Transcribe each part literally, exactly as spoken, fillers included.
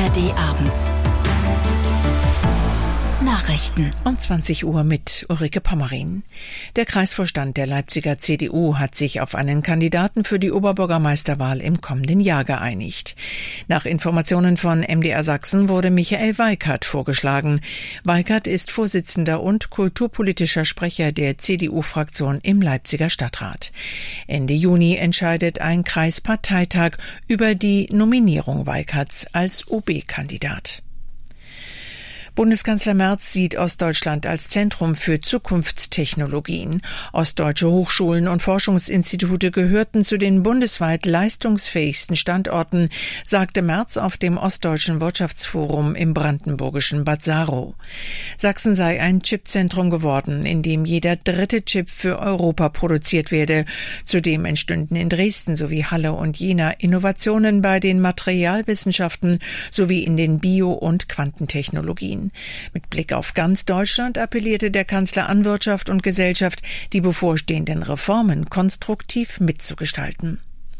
R D-Abend. Nachrichten um zwanzig Uhr mit Ulrike Pommerin. Der Kreisvorstand der Leipziger C D U hat sich auf einen Kandidaten für die Oberbürgermeisterwahl im kommenden Jahr geeinigt. Nach Informationen von M D R Sachsen wurde Michael Weikert vorgeschlagen. Weikert ist Vorsitzender und kulturpolitischer Sprecher der C D U-Fraktion im Leipziger Stadtrat. Ende Juni entscheidet ein Kreisparteitag über die Nominierung Weikerts als O B-Kandidat. Bundeskanzler Merz sieht Ostdeutschland als Zentrum für Zukunftstechnologien. Ostdeutsche Hochschulen und Forschungsinstitute gehörten zu den bundesweit leistungsfähigsten Standorten, sagte Merz auf dem Ostdeutschen Wirtschaftsforum im brandenburgischen Bad Saro. Sachsen sei ein Chipzentrum geworden, in dem jeder dritte Chip für Europa produziert werde. Zudem entstünden in Dresden sowie Halle und Jena Innovationen bei den Materialwissenschaften sowie in den Bio- und Quantentechnologien. Mit Blick auf ganz Deutschland appellierte der Kanzler an Wirtschaft und Gesellschaft, die bevorstehenden Reformen konstruktiv mitzugestalten.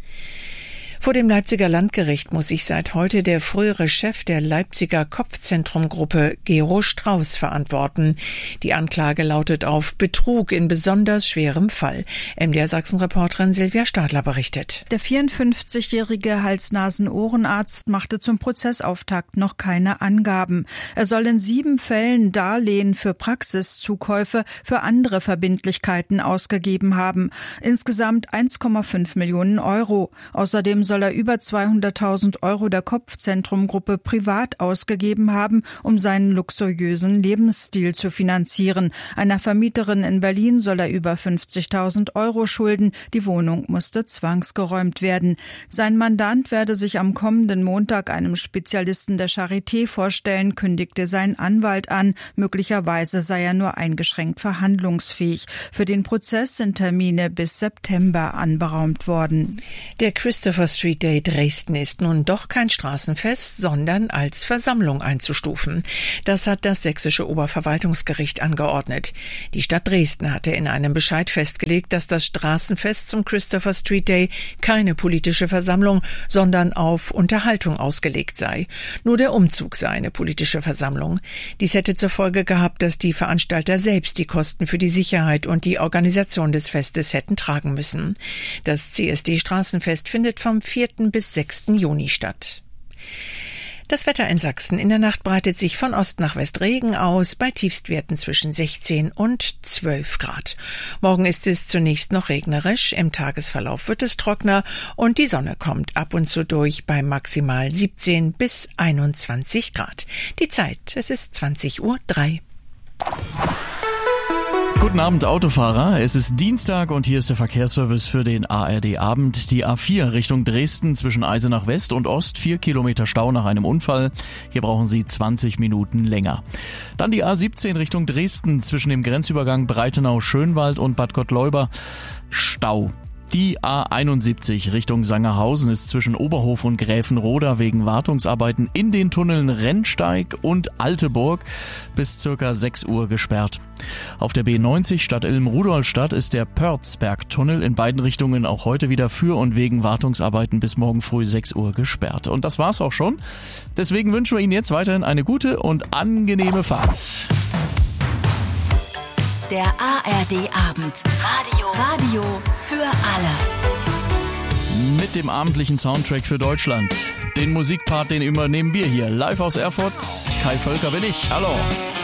Vor dem Leipziger Landgericht muss sich seit heute der frühere Chef der Leipziger Kopfzentrumgruppe, Gero Strauß, verantworten. Die Anklage lautet auf Betrug in besonders schwerem Fall. M D R Sachsen-Reporterin Silvia Stadler berichtet. Der vierundfünfzigjährige Hals-Nasen-Ohrenarzt machte zum Prozessauftakt noch keine Angaben. Er soll in sieben Fällen Darlehen für Praxiszukäufe für andere Verbindlichkeiten ausgegeben haben. Insgesamt eins Komma fünf Millionen Euro. Außerdem soll er über zweihunderttausend Euro der Kopfzentrumgruppe privat ausgegeben haben, um seinen luxuriösen Lebensstil zu finanzieren. Einer Vermieterin in Berlin soll er über fünfzigtausend Euro schulden. Die Wohnung musste zwangsgeräumt werden. Sein Mandant werde sich am kommenden Montag einem Spezialisten der Charité vorstellen, kündigte sein Anwalt an. Möglicherweise sei er nur eingeschränkt verhandlungsfähig. Für den Prozess sind Termine bis September anberaumt worden. Der Christopher Street Day Dresden ist nun doch kein Straßenfest, sondern als Versammlung einzustufen. Das hat das sächsische Oberverwaltungsgericht angeordnet. Die Stadt Dresden hatte in einem Bescheid festgelegt, dass das Straßenfest zum Christopher Street Day keine politische Versammlung, sondern auf Unterhaltung ausgelegt sei. Nur der Umzug sei eine politische Versammlung. Dies hätte zur Folge gehabt, dass die Veranstalter selbst die Kosten für die Sicherheit und die Organisation des Festes hätten tragen müssen. Das C S D-Straßenfest findet vom vierten bis sechsten Juni statt. Das Wetter in Sachsen. In der Nacht breitet sich von Ost nach West Regen aus, bei Tiefstwerten zwischen sechzehn und zwölf Grad. Morgen ist es zunächst noch regnerisch, im Tagesverlauf wird es trockener und die Sonne kommt ab und zu durch bei maximal siebzehn bis einundzwanzig Grad. Die Zeit, es ist zwanzig Uhr drei. Guten Abend, Autofahrer. Es ist Dienstag und hier ist der Verkehrsservice für den A R D-Abend. Die A vier Richtung Dresden zwischen Eisenach West und Ost, vier Kilometer Stau nach einem Unfall. Hier brauchen Sie zwanzig Minuten länger. Dann die A siebzehn Richtung Dresden zwischen dem Grenzübergang Breitenau-Schönwald und Bad Gottleuba. Stau. Die A einundsiebzig Richtung Sangerhausen ist zwischen Oberhof und Gräfenroda wegen Wartungsarbeiten in den Tunneln Rennsteig und Alteburg bis circa sechs Uhr gesperrt. Auf der B neunzig Stadt Ilm-Rudolstadt ist der Pörzberg-Tunnel in beiden Richtungen auch heute wieder für und wegen Wartungsarbeiten bis morgen früh sechs Uhr gesperrt. Und das war's auch schon. Deswegen wünschen wir Ihnen jetzt weiterhin eine gute und angenehme Fahrt. Der A R D-Abend. Radio. Radio für alle. Mit dem abendlichen Soundtrack für Deutschland. Den Musikpart, den übernehmen wir hier. Live aus Erfurt. Kai Völker bin ich. Hallo.